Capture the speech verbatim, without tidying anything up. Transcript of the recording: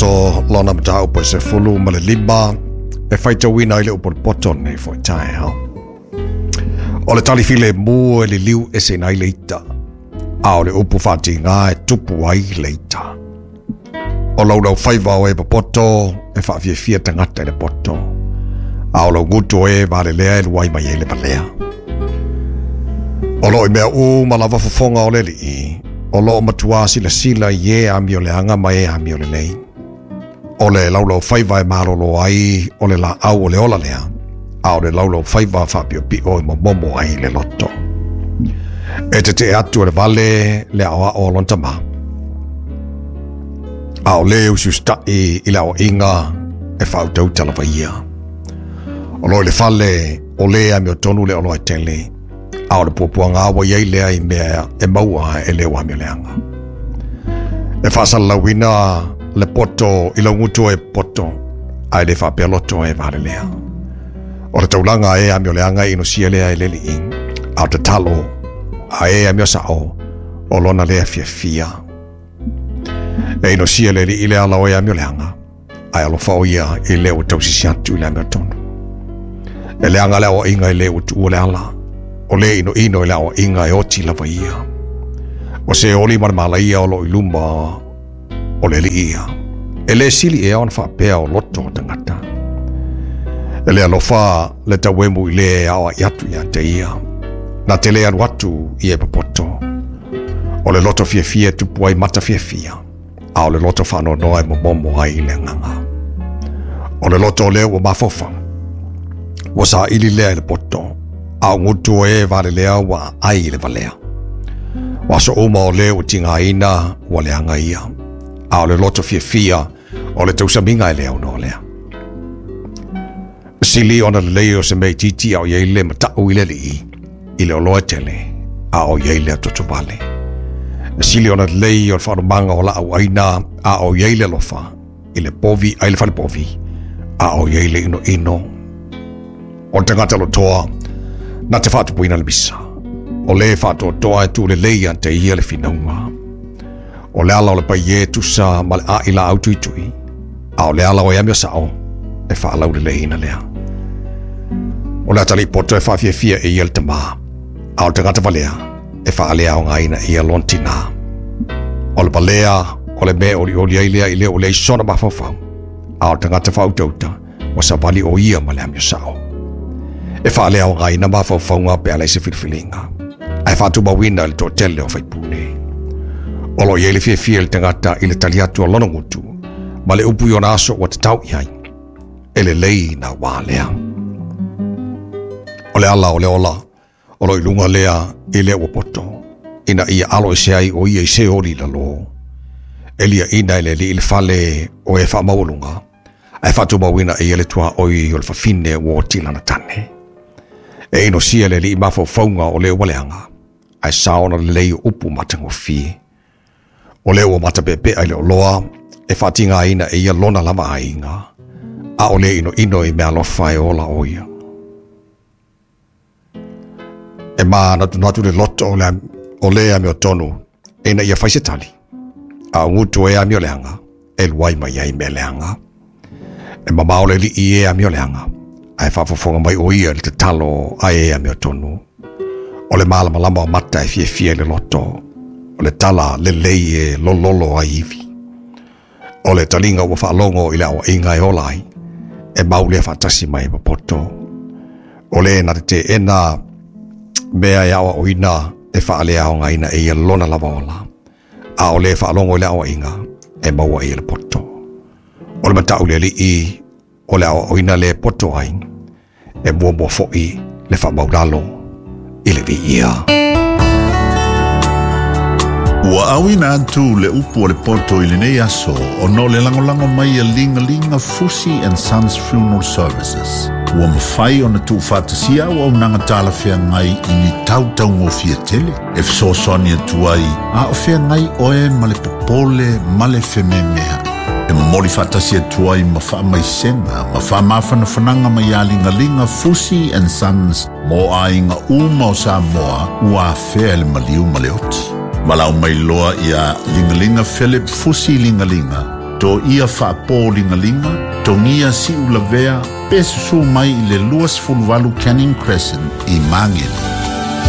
poto lona mta upo se fulu ma le lima e faita wina ile upo poto nei fo tai ha. O le tali file mu e le liu e se nai leita. A o le upo fati ngā e tupu ai leita. O lau lau faiva o e pa poto e fa fie fia tangata le poto. A o lau ngutu e vale lea e luai mai e le palea. O lo i mea u ma lava fofonga o le li i. O lo matua sila sila ye ami o le anga mai ami o le lei. O le lau lau faiva e marolo ai o le la au o le ola lea. A o le lau lau faiva fa pio pi o i momo ai le loto. E te te atu o le vale le awa o lontama. A o le usu stai i le awa inga e fa utau talava ia. O lo le fale o le ami o tonu le olo e tele. A o le popua ngā wa iei lea i mea e maua e leo ami o leanga. E whasala lawina le poto i lau ngutu e poto a le whapea loto e vare lea. O le taulanga e ami o leanga ino sia lea e leli ing. A o te talo a e ami o sao o lona lea fia fia. E ino sia leli i lea lau e ami o leanga. A alo whao ia i leo tausisi atu i le ami o tonu. E leanga leo inga i leo tu o le ala. O le ino ino i lao inga e oti lava ia. O se oli marmala ia o lo iluma o le li ia. E le sili e aon whapea o loto tangata. E le alofa le tawemu i le awa i atu ia te ia. Na te le anu atu i e papoto. O le loto fia fia tupu ai mata fia fia. A o le loto whano noa e momomo ai i le nganga. O le loto o leo o mafofa. O sa ili lea i le poto. A ngutu e vare lea wa ai le valea. Waso uma o leo tinga ina wa leanga ia. A o le loto fia fia o le tausaminga e leo no lea. Sili ona le leo se mei titi au yeile matau ile li i le oloa tele a o yeile toto vale. Sili ona le leo le whanumanga o la au aina a o yeile lofa i le povi a le whale povi a o yeile ino ino. O te ngata lo toa na te whātu puina le bisa. O le whātu toa e tu le leia te ia le whinaunga. O le ala o le pai e tusa ma le a ila au tui tui. A o le ala o e amia sao e whaalau le leina lea. O le atali poto e whawhia fia e ia le tama. A o te ngata valea e whaalea o ngaina e ia lontina. O le balea o le mea o li oli ailea i le o le isona mawhawhau. A o te ngata whautauta o sa vali o ia ma le amia sao. E whaalea o ngai na mawhawhaunga pe ala i se whilwhilinga. Ai whātu mawina le tō tele o whaipune. Olo i ele fie fie le tangata i le taliatu o lonongutu, ma le upu i ona aso o te tau iai, e le lei na wālea. O le ala o le ola, olo i lunga lea i le wapoto, ina ia alo i se ai o ia i se ori la lo. Elia ina i le li il fale o e wha maulunga, ai whātu mawina i ele tua oi o le whawhine o tila na tane. E ino sia le li mafo faunga o leo waleanga, ai saona le lei upu matango fie. O leo o mata pepe ai leo loa, e whatinga ina e ia lona lama ainga, a o le ino ino i mea lofa e ola oia. E maa natu natu le loto o le, o le ame o tonu, e na ia whaise tali, a ngutu e ame o leanga, e luai mai ai me leanga. E mama o le li i e ame o leanga, ai whafafonga mai o ia le te talo ai e ame o tonu. O le malama lama o mata e fie fie le loto. O le tala le lei e lololo ai iwi. O le talinga ua whaalongo i le awa inga e olai. E maule e whatasi mai pa poto. O le na te ena mea e awa o ina e whaale ao nga ina e ia lona lava ola. A o le whaalongo i le awa inga e maua i le poto. O le matau le li i o le awa o ina le poto ai. E mua mua fo'i le whamaulalo i le vi ia. Ua awina atu le upu o le poto i le nei aso o no le langolango mai a linga linga Fusi and Sons Funeral Services. Ua mawhai o na tu whatasia ua unanga tala whea ngai i ni tau tau ngō fia tele. E fso soni atu ai, a o whea ngai oe ma le popole ma le wheme mea. E mamori whatasia atu ai ma wha mai senga, ma wha mawhana whananga mai a linga linga Fusi and Sons mo a inga uma o sa moa ua whea le maliu ma le oti. Malau mai loa ia lingalinga Philip Fusi lingalinga to ia whaapolingalinga, tongia si ulavea, pesu su mai i le luas fulvalu Canning Crescent i Mangere.